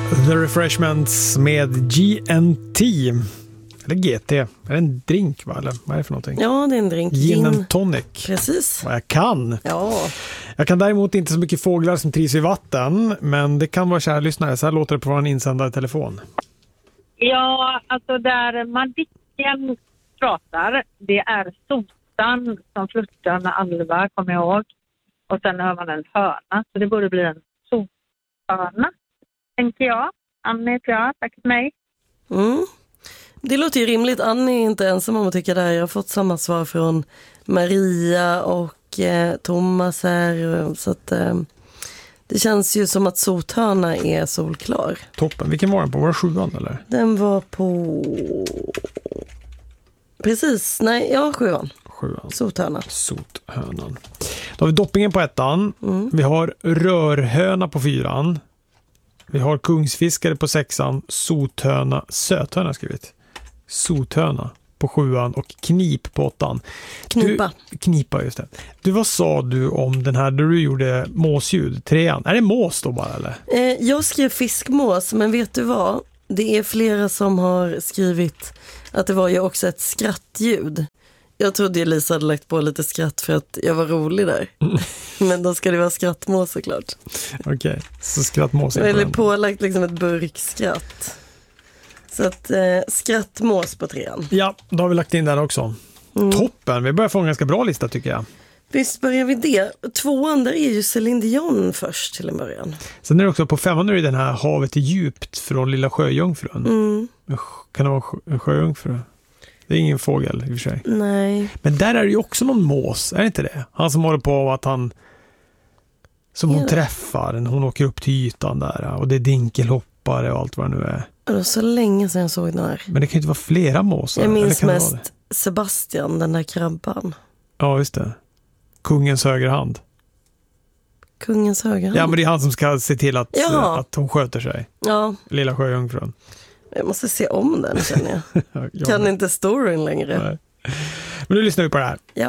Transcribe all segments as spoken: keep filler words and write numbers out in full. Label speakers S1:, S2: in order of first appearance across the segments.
S1: The Refreshments med G N T. Eller G T. Är det en drink, va? Eller vad är det för någonting?
S2: Ja, det är en drink.
S1: Gin and tonic.
S2: Precis.
S1: Vad jag kan.
S2: Ja.
S1: Jag kan däremot inte så mycket fåglar som trivs i vatten, men det kan vara kära lyssnare. Så här låter det på vår insändare telefon.
S3: Ja, alltså där Madicken pratar, det är sotan som flörtar med Alva, kommer jag ihåg. Och sen hör man en höna, så det borde bli en sothörna, tänker jag. Annie heter jag, tack för mig.
S2: Mm. Det låter ju rimligt. Annie är inte ensam om att tycka det här. Jag har fått samma svar från Maria och eh, Thomas här. Så att, eh, det känns ju som att sothörna är solklar.
S1: Toppen. Vilken var den på? Var det sjuan eller?
S2: Den var på... Precis. Nej, ja, sjuan.
S1: Sjuan.
S2: Sothörna.
S1: Sothönan. Då har vi doppingen på ettan. Mm. Vi har rörhöna på fyran. Vi har kungsfiskare på sexan. Sothöna. Söthöna har skrivit. Sothöna på sjuan och knip på åttan.
S2: Knipa.
S1: Du, knipa, just det. Du, vad sa du om den här där du gjorde måsljud? Trean. Är det mås då bara eller?
S2: Eh, jag skrev fiskmås, men vet du vad? Det är flera som har skrivit att det var ju också ett skrattljud. Jag trodde ju Lisa hade lagt på lite skratt för att jag var rolig där. Mm. Men då ska det vara skrattmås såklart.
S1: Okej, okay. Så skrattmås.
S2: Eller pålagt liksom ett burkskratt. Så att eh, skrattmås på trean.
S1: Ja, då har vi lagt in den också. Mm. Toppen, vi börjar få en ganska bra lista tycker jag.
S2: Visst börjar vi det. Tvåan där är ju Céline Dion först till en början.
S1: Sen är det också på femman är det den här Havet är djupt från Lilla Sjöjungfrun. Mm. Kan det vara en sjöjungfru? Det är ingen fågel i och för sig.
S2: Nej.
S1: Men där är det ju också någon mås, är det inte det? Han som håller på att han som hon ja. träffar, hon åker upp till ytan där och det är dinkelhoppare och allt vad det nu är.
S2: Det var så länge sedan jag såg den här.
S1: Men det kan ju inte vara flera måsar.
S2: Jag minns mest Sebastian, den där krabban.
S1: Ja, just det. Kungens högerhand.
S2: Kungens högerhand?
S1: Ja, men det är han som ska se till att,
S2: ja.
S1: att hon sköter sig.
S2: Ja.
S1: Lilla Sjöjungfrun.
S2: Jag måste se om den, känner jag. ja. Kan inte storyn längre.
S1: Nej. Men nu lyssnar vi på det här.
S2: Ja.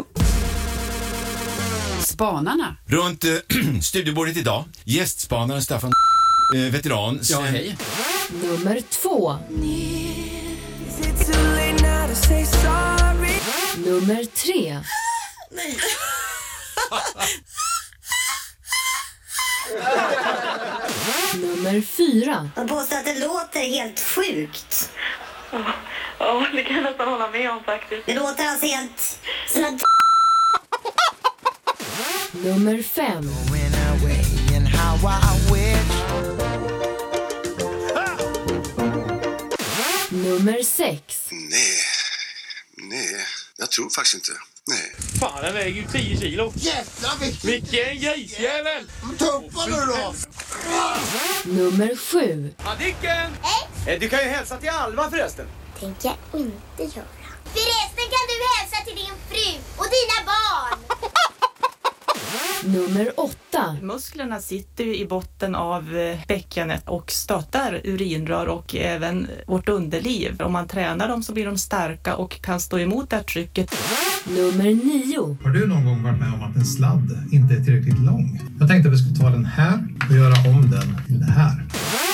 S4: Spanarna.
S5: Runt äh, studiebordet idag. Gästspanaren Staffan, äh, veteran.
S4: Ja, hej.
S6: Nummer två. Nummer tre.
S2: Nej.
S6: Nummer fyra.
S7: Jag påstår att det låter helt sjukt.
S3: Ja, ja, det kan jag nästan hålla med om faktiskt.
S7: Det låter alltså helt som en...
S6: Nummer fem. Nummer sex.
S8: Nej, nej, jag tror faktiskt inte. Nej.
S9: Fan, den väger ju tio kilo.
S8: Jävlar vilken...
S9: Vilken grisjävel!
S8: Tuppa nu då!
S6: Nummer sju.
S9: Madicken!
S10: Hej! Du kan ju hälsa till Alva förresten.
S7: Tänker jag inte göra.
S11: Förresten kan du hälsa till din fru och dina barn.
S6: Nummer åtta.
S12: Musklerna sitter ju i botten av bäckenet och stöttar urinrör och även vårt underliv. Om man tränar dem så blir de starka och kan stå emot det här trycket.
S6: Nummer nio.
S13: Har du någon gång varit med om att en sladd inte är tillräckligt lång? Jag tänkte att vi skulle ta den här och göra om den till det här.